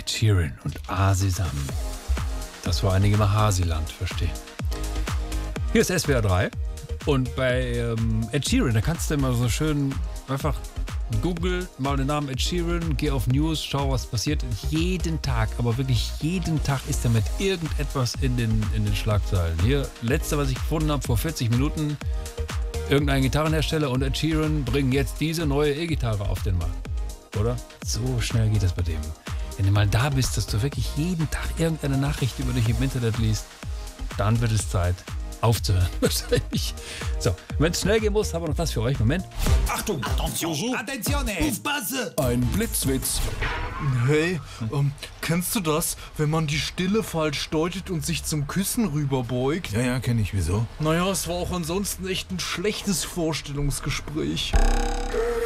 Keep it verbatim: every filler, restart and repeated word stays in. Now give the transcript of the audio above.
Ed Sheeran und Asisam. Das war einige mal Hasiland, verstehe. Hier ist S W R drei und bei ähm, Ed Sheeran, da kannst du immer so schön einfach Google mal den Namen Ed Sheeran, geh auf News, schau, was passiert. Jeden Tag, aber wirklich jeden Tag ist er mit irgendetwas in den, in den Schlagzeilen. Hier, letzte, was ich gefunden habe, vor vierzig Minuten, irgendein Gitarrenhersteller und Ed Sheeran bringen jetzt diese neue E-Gitarre auf den Markt. Oder? So schnell geht das bei dem. Wenn du mal da bist, dass du wirklich jeden Tag irgendeine Nachricht über dich im Internet liest, dann wird es Zeit aufzuhören. Wahrscheinlich. So, wenn es schnell gehen muss, haben wir noch das für euch. Moment. Achtung! Attention! Attenzione! Aufpasse! Ein Blitzwitz. Hey, ähm, kennst du das, wenn man die Stille falsch deutet und sich zum Küssen rüberbeugt? Ja, ja, kenne ich. Wieso? Naja, es war auch ansonsten echt ein schlechtes Vorstellungsgespräch.